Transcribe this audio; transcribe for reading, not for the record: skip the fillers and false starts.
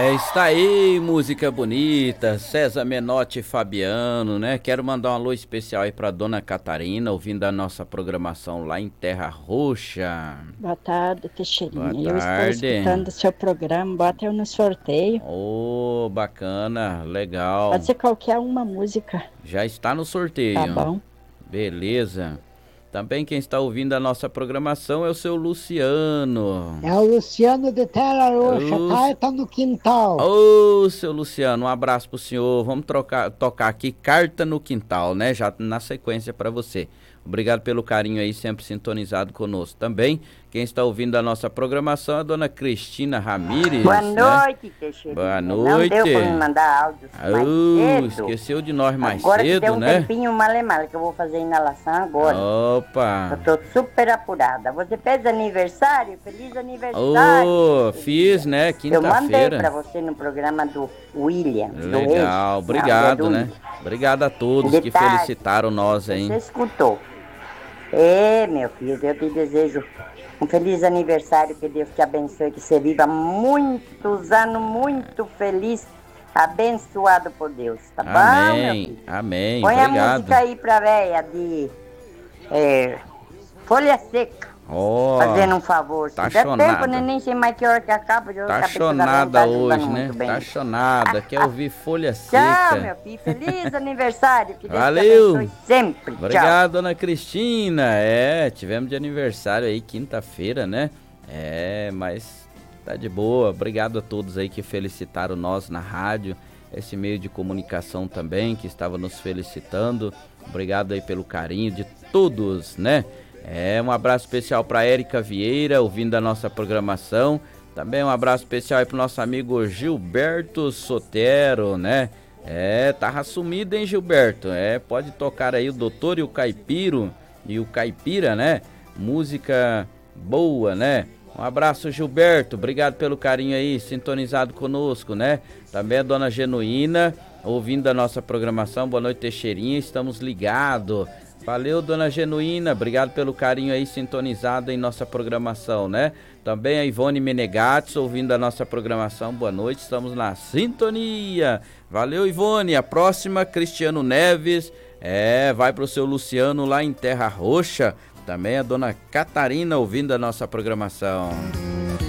Está aí, música bonita, César Menotti e Fabiano, né? Quero mandar um alô especial aí pra Dona Catarina, ouvindo a nossa programação lá em Terra Roxa. Boa tarde, Teixeirinha. Boa Eu estou tarde. escutando o seu programa, bota eu no sorteio. Ô, bacana, legal. Pode ser qualquer uma música. Já está no sorteio. Tá bom. Beleza. Também quem está ouvindo a nossa programação é o seu Luciano. É o Luciano de Terra Roxa, Carta no Quintal. Ô, seu Luciano, um abraço pro senhor. Vamos tocar aqui Carta no Quintal, né? Já na sequência para você. Obrigado pelo carinho aí, sempre sintonizado conosco. Também, quem está ouvindo a nossa programação é a dona Cristina Ramires. Boa noite, Teixeira. Boa noite. Não deu pra me mandar áudios mais cedo. Esqueceu de nós mais agora cedo, que tem um né? tempinho male que eu vou fazer a inalação agora. Opa. Eu tô super apurada. Você fez aniversário? Feliz aniversário. Ô, fiz, né? Eu mandei Quinta-feira. pra você no programa do William. Legal, do obrigado, né? Obrigado a todos que Detalhe, felicitaram nós, hein? Você escutou. É, meu filho, eu te desejo um feliz aniversário, que Deus te abençoe, que você viva muitos anos, muito feliz, abençoado por Deus, tá bom, meu filho? Amém, Põe obrigado. a música aí pra véia de Folha Seca, fazendo um favor. Tá Se der chonada. tempo, né? Nem sei mais que hora que acaba. Tá chonada hoje, né? Tá chonada, quer ouvir Folha Seca. Tchau, meu filho, feliz aniversário, que Deus te Valeu. abençoe sempre. Obrigado, dona Cristina. Tivemos de aniversário aí quinta-feira, né? Mas tá de boa. Obrigado a todos aí que felicitaram nós na rádio, esse meio de comunicação também que estava nos felicitando. Obrigado aí pelo carinho de todos, né? Um abraço especial para Érica Vieira, ouvindo a nossa programação. Também um abraço especial aí pro nosso amigo Gilberto Sotero, né? Tava sumido, hein, Gilberto? Pode tocar aí o Doutor e o Caipiro e o Caipira, né? Música boa, né? Um abraço, Gilberto. Obrigado pelo carinho aí, sintonizado conosco, né? Também a dona Genuína, ouvindo a nossa programação. Boa noite, Teixeirinha. Estamos ligados. Valeu, dona Genuína. Obrigado pelo carinho aí, sintonizado em nossa programação, né? Também a Ivone Menegates, ouvindo a nossa programação. Boa noite, estamos na sintonia. Valeu, Ivone. A próxima, Cristiano Neves. Vai pro seu Luciano lá em Terra Roxa. Também a dona Catarina, ouvindo a nossa programação.